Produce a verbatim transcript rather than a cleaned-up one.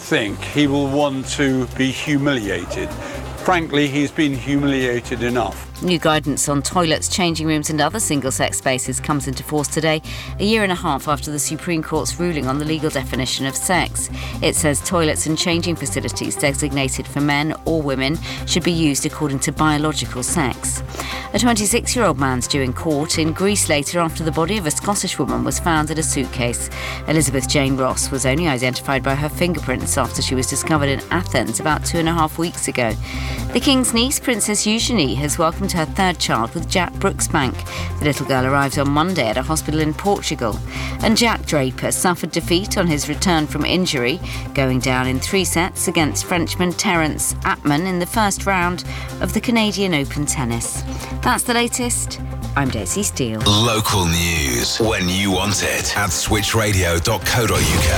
think he will want to be humiliated. Frankly, he's been humiliated enough. New guidance on toilets, changing rooms and other single-sex spaces comes into force today, a year and a half after the Supreme Court's ruling on the legal definition of sex. It says toilets and changing facilities designated for men or women should be used according to biological sex. A twenty-six-year-old man's due in court in Greece later after the body of a Scottish woman was found in a suitcase. Elizabeth Jane Ross was only identified by her fingerprints after she was discovered in Athens about two and a half weeks ago. The King's niece, Princess Eugenie, has welcomed her third child with Jack Brooksbank. The little girl arrives on Monday at a hospital in Portugal. And Jack Draper suffered defeat on his return from injury, going down in three sets against Frenchman Terence Atman in the first round of the Canadian Open Tennis. That's the latest. I'm Daisy Steele. Local news when you want it at switch radio dot co dot uk.